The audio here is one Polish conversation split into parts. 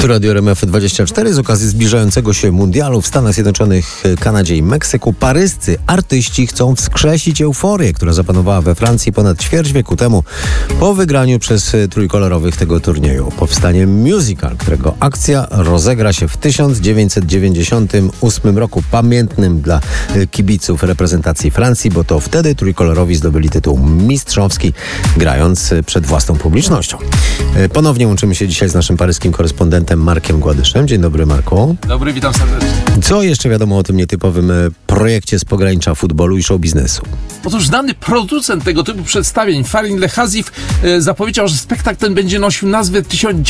Tu Radio RMF24 z okazji zbliżającego się mundialu w Stanach Zjednoczonych, Kanadzie i Meksyku paryscy artyści chcą wskrzesić euforię, która zapanowała we Francji ponad ćwierć wieku temu po wygraniu przez trójkolorowych tego turnieju. Powstanie musical, którego akcja rozegra się w 1998 roku, pamiętnym dla kibiców reprezentacji Francji, bo to wtedy trójkolorowi zdobyli tytuł mistrzowski, grając przed własną publicznością. Ponownie łączymy się dzisiaj z naszym paryskim korespondentem Markiem Gładyszem. Dzień dobry, Marku. Dobry, witam serdecznie. Co jeszcze wiadomo o tym nietypowym projekcie z pogranicza futbolu i show biznesu? Otóż znany producent tego typu przedstawień, Farid Lehazif, zapowiedział, że spektakl ten będzie nosił nazwę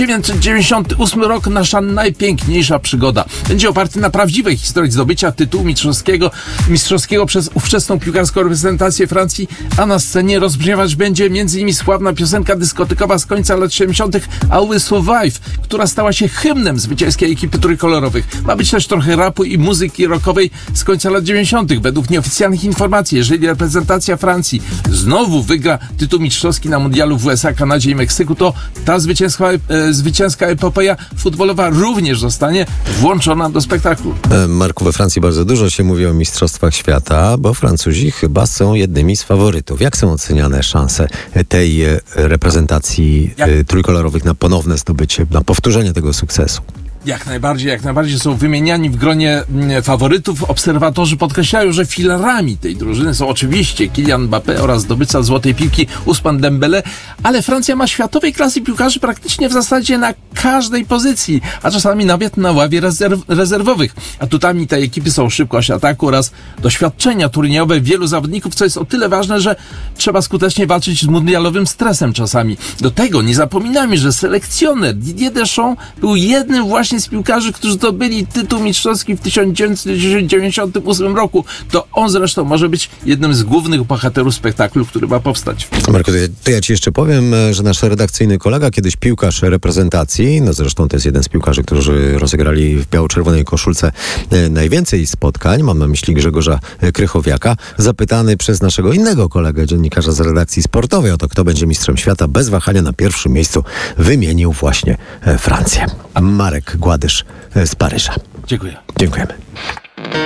1998 rok, nasza najpiękniejsza przygoda. Będzie oparty na prawdziwej historii zdobycia tytułu mistrzowskiego przez ówczesną piłkarską reprezentację Francji, a na scenie rozbrzmiewać będzie m.in. sławna piosenka dyskotekowa z końca lat 70. I Will Survive, która stała się hymnem zwycięskiej ekipy trójkolorowych. Ma być też trochę rapu i muzyki rockowej z końca lat 90. Według nieoficjalnych informacji, jeżeli reprezentacja Francji znowu wygra tytuł mistrzowski na mundialu w USA, Kanadzie i Meksyku, to ta zwycięska epopeja futbolowa również zostanie włączona do spektaklu. Marku, we Francji bardzo dużo się mówi o mistrzostwach świata, bo Francuzi chyba są jednymi z faworytów. Jak są oceniane szanse tej reprezentacji trójkolorowych na ponowne zdobycie, na powtórzenie tego sukcesu? Jak najbardziej są wymieniani w gronie faworytów. Obserwatorzy podkreślają, że filarami tej drużyny są oczywiście Kylian Mbappé oraz zdobywca złotej piłki Ousmane Dembélé, ale Francja ma światowej klasy piłkarzy praktycznie w zasadzie na każdej pozycji, a czasami nawet na ławie rezerwowych. Atutami tej ekipy są szybkość ataku oraz doświadczenia turniejowe wielu zawodników, co jest o tyle ważne, że trzeba skutecznie walczyć z mundialowym stresem czasami. Do tego nie zapominajmy, że selekcjoner Didier Deschamps był jednym właśnie z piłkarzy, którzy zdobyli tytuł mistrzowski w 1998 roku. To on zresztą może być jednym z głównych bohaterów spektaklu, który ma powstać. Marku, to ja ci jeszcze powiem, że nasz redakcyjny kolega, kiedyś piłkarz reprezentacji, no zresztą to jest jeden z piłkarzy, którzy rozegrali w biało-czerwonej koszulce najwięcej spotkań, mam na myśli Grzegorza Krychowiaka, zapytany przez naszego innego kolegę, dziennikarza z redakcji sportowej o to, kto będzie mistrzem świata, bez wahania na pierwszym miejscu wymienił właśnie Francję. Marek Gładysz z Paryża. Dziękuję. Dziękujemy.